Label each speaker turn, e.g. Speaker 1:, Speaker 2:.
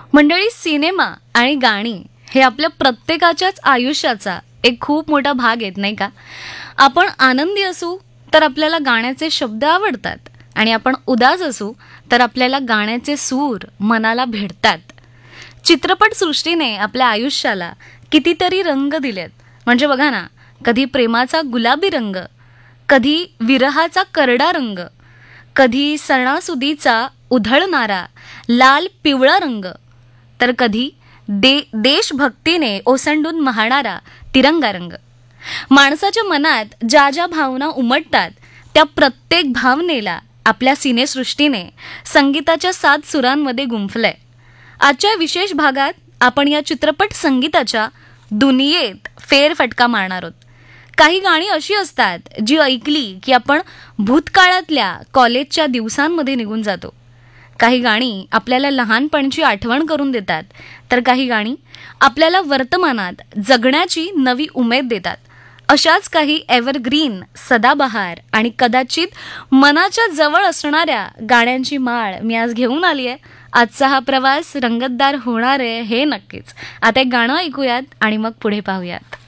Speaker 1: मंडळी, सिनेमा आणि गाणी हे आपल्या प्रत्येकाच्याच आयुष्याचा एक खूप मोठा भाग आहेत, नाही का? आपण आनंदी असू तर आपल्याला गाण्याचे शब्द आवडतात आणि आपण उदास असू तर आपल्याला गाण्याचे सूर मनाला भिडतात. चित्रपटसृष्टीने आपल्या आयुष्याला कितीतरी रंग दिलेत. म्हणजे बघा ना, कधी प्रेमाचा गुलाबी रंग, कधी विरहाचा करडा रंग, कधी सणासुदीचा उधळणारा लाल पिवळा रंग, तर कधी देशभक्तीने ओसंडून वाहणारा तिरंगा रंग. माणसाच्या मनात ज्या ज्या भावना उमटतात त्या प्रत्येक भावनेला आपल्या सिनेसृष्टीने संगीताच्या 7 सुरांमध्ये गुंफलंय. आजच्या विशेष भागात आपण या चित्रपट संगीताच्या दुनियेत फेरफटका मारणार आहोत. काही गाणी अशी असतात जी ऐकली की आपण भूतकाळातल्या कॉलेजच्या दिवसांमध्ये निघून जातो. काही गाणी आपल्याला लहानपणची आठवण करून देतात, तर काही गाणी आपल्याला वर्तमानात जगण्याची नवी उमेद देतात. अशाच काही एव्हरग्रीन, सदाबहार आणि कदाचित मनाच्या जवळ असणाऱ्या गाण्यांची माळ मी आज घेऊन आली आहे. आजचा हा प्रवास रंगतदार होणार आहे हे नक्कीच. आता एक गाणं ऐकूयात आणि मग पुढे पाहूयात.